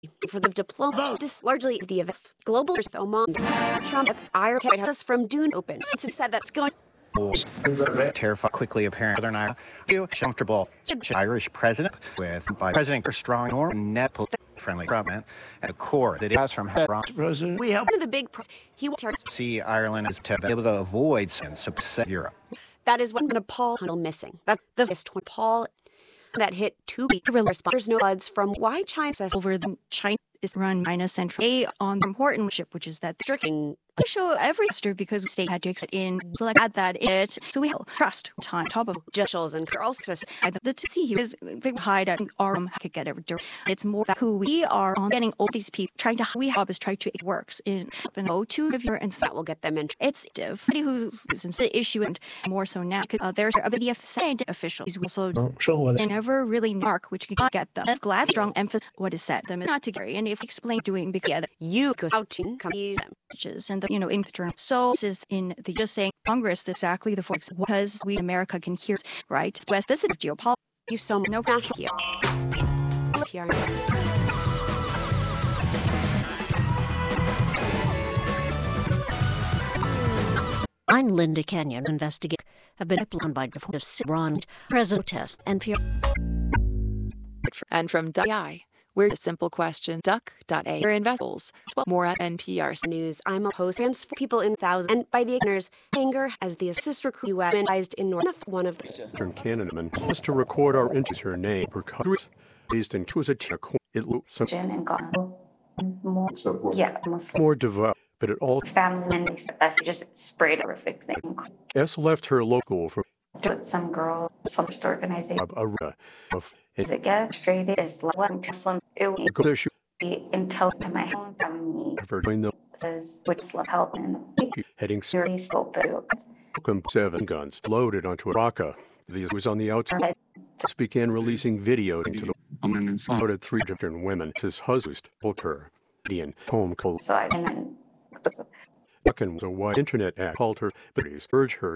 for the diplomat, largely the global Oman, Trump, Ireland us from Dune Open. It's said that's going. Terrified, quickly apparent Northern Ireland, comfortable Irish president with by President for strong norm net friendly government at the core that it has from President. We have one of the big he will see Ireland is to be able to avoid sin, so Europe. That is what Nepal missing. That's the first one. Paul that hit 2 weeks. Responders no odds from why China says over the China is run China Central A on the important ship, which is that striking. I show every sister because the state had to accept in select add that it so we have trust time top of Jeshels and girls the to see is they hide at our could get every it's more about who we are on getting all these people trying to we help is try to it works in an O2 reviewer and that will get them in. It's div who's since the issue and more so now there's a BDF officials also they never really mark which can get them glad strong emphasis what is said them not to carry and if explain doing together you could out to companies and the in the journal. So this is in the just saying Congress exactly the forks because we America can hear right. West this is geopolitics. You so no national here. I'm Linda Kenyon. Investigate have been blown by before of Ron President test and from DI. We're a simple question, duck.a. Investors. More at NPR News. I'm a host for people in thousands and by the ignorance anger as the assist recruit you advised in North one of the Eastern Canadaman just to record our interest her name per country based in it looks and got more more devout, but it all family and they just sprayed a horrific thing. S left her local for with some girl, some organization. As it gets straight, it's like one to some. It will be intel to my home from me. Because which love help and heading serious scope. 7 guns loaded onto a raka. These was on the outside. Began releasing video into the loaded 3 different women. His husband told her, Indian home cold. So I didn't. Was a white internet act called her, but he's urged her.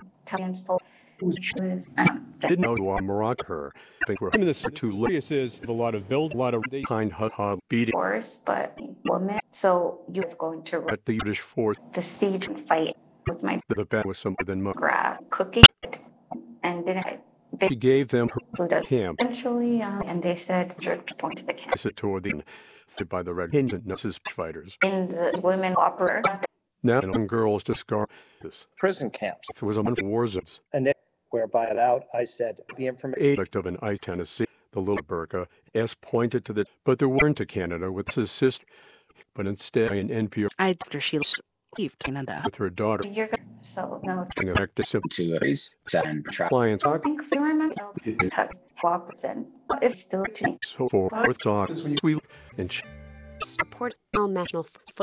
Didn't know who Morocco her. I think we're in this too late. Is a lot of behind hot beating. Force, but woman. So you was going to at the British force. The siege and fight with my. The bat was something than grass cooking, and then she gave them her camp. Eventually, and they said, "Point to the camp." Toward the by the Red Hens and nurses fighters. In the women opera. Now, young girls discard this. Prison camps. It was a war zones. And whereby it out, I said the information. Of an ice Tennessee, the little burqa, S pointed to the, but there weren't to Canada with his sister, but instead an NPR. After she left Canada with her daughter. You're so no. To raise and clients. I think you remember and it's still to me. So for talk we and support all national